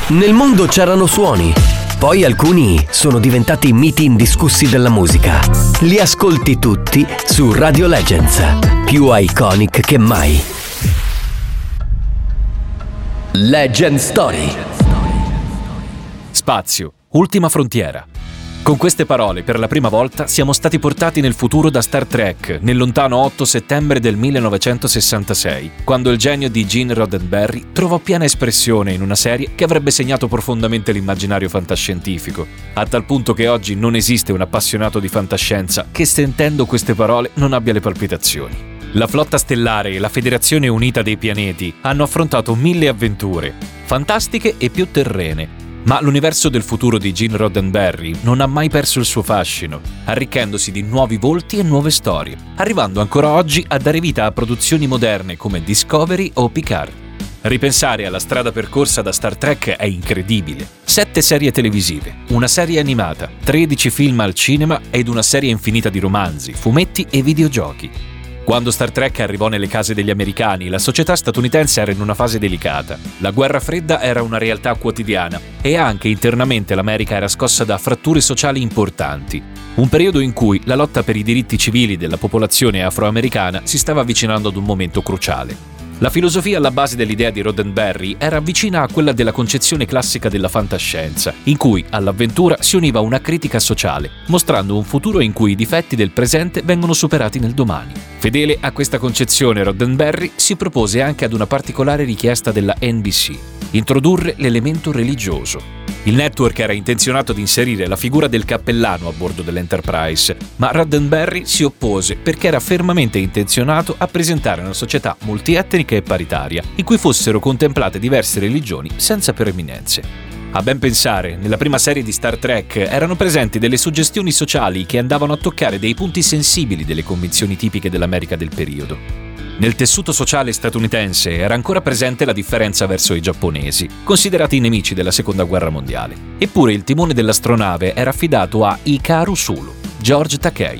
Nel mondo c'erano suoni, poi alcuni sono diventati miti indiscussi della musica. Li ascolti tutti su Radio Legends, più iconic che mai. Legend Story. Spazio, ultima frontiera. Con queste parole, per la prima volta, siamo stati portati nel futuro da Star Trek, nel lontano 8 settembre del 1966, quando il genio di Gene Roddenberry trovò piena espressione in una serie che avrebbe segnato profondamente l'immaginario fantascientifico, a tal punto che oggi non esiste un appassionato di fantascienza che, sentendo queste parole, non abbia le palpitazioni. La flotta stellare e la Federazione Unita dei Pianeti hanno affrontato 1000 avventure, fantastiche e più terrene, ma l'universo del futuro di Gene Roddenberry non ha mai perso il suo fascino, arricchendosi di nuovi volti e nuove storie, arrivando ancora oggi a dare vita a produzioni moderne come Discovery o Picard. Ripensare alla strada percorsa da Star Trek è incredibile. 7 serie televisive, una serie animata, 13 film al cinema ed una serie infinita di romanzi, fumetti e videogiochi. Quando Star Trek arrivò nelle case degli americani, la società statunitense era in una fase delicata. La guerra fredda era una realtà quotidiana e anche internamente l'America era scossa da fratture sociali importanti. Un periodo in cui la lotta per i diritti civili della popolazione afroamericana si stava avvicinando ad un momento cruciale. La filosofia alla base dell'idea di Roddenberry era vicina a quella della concezione classica della fantascienza, in cui all'avventura si univa una critica sociale, mostrando un futuro in cui i difetti del presente vengono superati nel domani. Fedele a questa concezione, Roddenberry si propose anche ad una particolare richiesta della NBC: introdurre l'elemento religioso. Il network era intenzionato ad inserire la figura del cappellano a bordo dell'Enterprise, ma Roddenberry si oppose perché era fermamente intenzionato a presentare una società multietnica e paritaria, in cui fossero contemplate diverse religioni senza preeminenze. A ben pensare, nella prima serie di Star Trek erano presenti delle suggestioni sociali che andavano a toccare dei punti sensibili delle convinzioni tipiche dell'America del periodo. Nel tessuto sociale statunitense era ancora presente la differenza verso i giapponesi, considerati i nemici della Seconda Guerra Mondiale. Eppure il timone dell'astronave era affidato a Hikaru Sulu, George Takei,